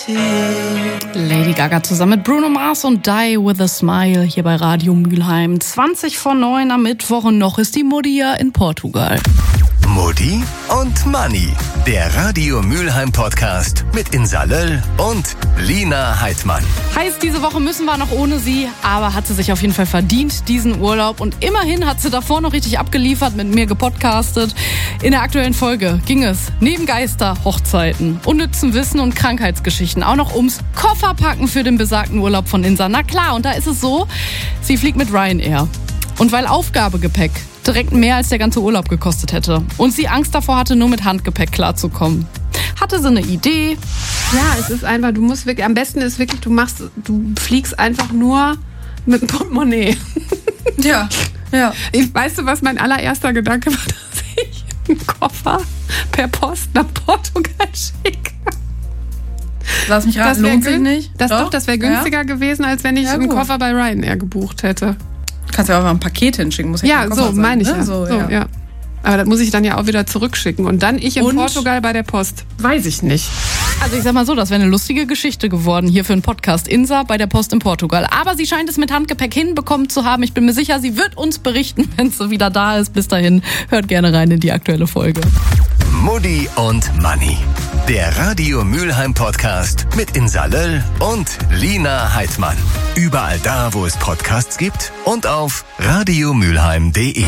Lady Gaga zusammen mit Bruno Mars und Die With A Smile hier bei Radio Mülheim. 20:09 am Mittwoch und noch ist die Mutti ja in Portugal. Mutti und Manni, der Radio Mülheim Podcast mit Insa Löll und Lina Heidmann. Heißt, diese Woche müssen wir noch ohne sie, aber hat sie sich auf jeden Fall verdient, diesen Urlaub. Und immerhin hat sie davor noch richtig abgeliefert, mit mir gepodcastet. In der aktuellen Folge ging es neben Geister, Hochzeiten, unnützen Wissen und Krankheitsgeschichten auch noch ums Kofferpacken für den besagten Urlaub von Insa. Na klar, und da ist es so, sie fliegt mit Ryanair. Und weil Aufgabegepäck direkt mehr als der ganze Urlaub gekostet hätte und sie Angst davor hatte, nur mit Handgepäck klarzukommen, hatte sie eine Idee. Ja, es ist einfach, du musst wirklich, am besten ist wirklich, du fliegst einfach nur mit dem Portemonnaie. Ja. Weißt du, was mein allererster Gedanke war, dass ich einen Koffer per Post nach Portugal schicke? Lass mich raten, lohnt sich nicht? Das wäre günstiger gewesen, als wenn ich einen Koffer bei Ryanair gebucht hätte. Kannst ja auch mal ein Paket hinschicken. Muss ja, so meine ich ne? ja. Aber das muss ich dann ja auch wieder zurückschicken. Und dann in Portugal bei der Post. Weiß ich nicht. Also ich sag mal so, das wäre eine lustige Geschichte geworden hier für einen Podcast. Insa bei der Post in Portugal. Aber sie scheint es mit Handgepäck hinbekommen zu haben. Ich bin mir sicher, sie wird uns berichten, wenn sie wieder da ist. Bis dahin, hört gerne rein in die aktuelle Folge. Mutti und Manni, der Radio Mülheim Podcast mit Insa Löll und Lina Heidmann. Überall da, wo es Podcasts gibt und auf radiomülheim.de.